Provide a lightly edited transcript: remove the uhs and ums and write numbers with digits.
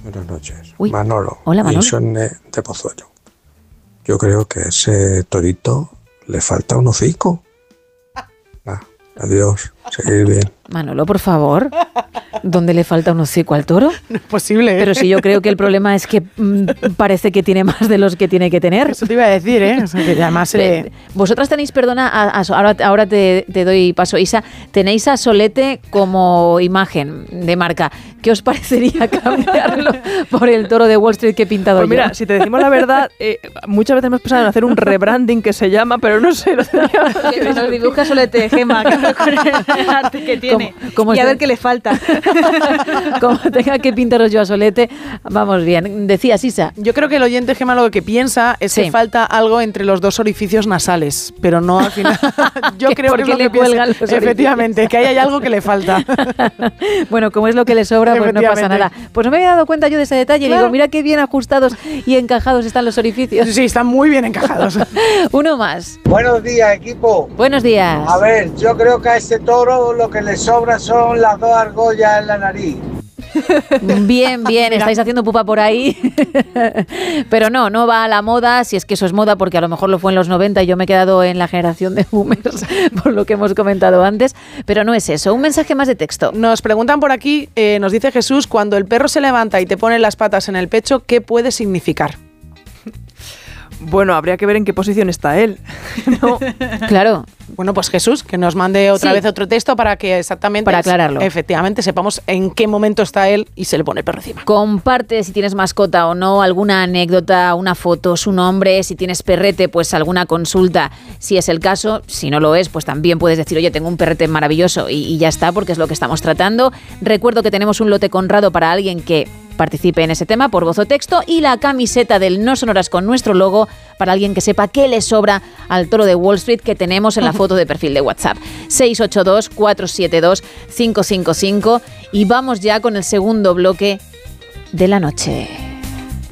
Buenas noches. Uy. Manolo. Hola, Manolo. Insomne de Pozuelo. Yo creo que a ese torito le falta un hocico. Adiós. Seguir bien. Manolo, por favor. ¿Dónde le falta un hocico al toro? No es posible. Pero si yo creo que el problema es que parece que tiene más de los que tiene que tener. Eso te iba a decir, ¿eh? O sea, que además Vosotras tenéis, perdona, ahora te doy paso, Isa, tenéis a Solete como imagen de marca. ¿Qué os parecería cambiarlo por el toro de Wall Street que he pintado Pues mira, yo? si te decimos la verdad, muchas veces hemos pensado en hacer un rebranding que se llama, pero no sé. Que nos dibuja Solete Gema con el arte que tiene. ¿Cómo y a está? ver qué le falta. Como tenga que pintaros yo a Solete, vamos bien. Decías, Isa. Yo creo que el oyente Gema lo que piensa es que falta algo entre los dos orificios nasales, pero no al final. Yo creo que es lo le que piensa. cuelgan los orificios. Efectivamente, que ahí hay algo que le falta. Bueno, como es lo que le sobra, pues no pasa nada. Pues no me había dado cuenta yo de ese detalle. Claro. Digo, mira qué bien ajustados y encajados están los orificios. Sí, están muy bien encajados. Uno más. Buenos días, equipo. Buenos días. A ver, yo creo que a ese toro lo que le sobra son las dos argollas en la nariz. Bien, estáis haciendo pupa por ahí. Pero no va a la moda, si es que eso es moda, porque a lo mejor lo fue en los 90 y yo me he quedado en la generación de boomers, por lo que hemos comentado antes. Pero no es eso, un mensaje más de texto. Nos preguntan por aquí, nos dice Jesús, cuando el perro se levanta y te pone las patas en el pecho, ¿qué puede significar? Bueno, habría que ver en qué posición está él. ¿No? Claro. Bueno, pues Jesús, que nos mande otra vez otro texto para que exactamente... Para aclararlo. Efectivamente, sepamos en qué momento está él y se le pone el perro encima. Comparte si tienes mascota o no, alguna anécdota, una foto, su nombre, si tienes perrete, pues alguna consulta, si es el caso. Si no lo es, pues también puedes decir, oye, tengo un perrete maravilloso y ya está, porque es lo que estamos tratando. Recuerdo que tenemos un lote Conrado para alguien que participe en ese tema por voz o texto y la camiseta del No Sonoras con nuestro logo para alguien que sepa qué le sobra al toro de Wall Street que tenemos en la foto de perfil de WhatsApp. 682-472-555 y vamos ya con el segundo bloque de la noche.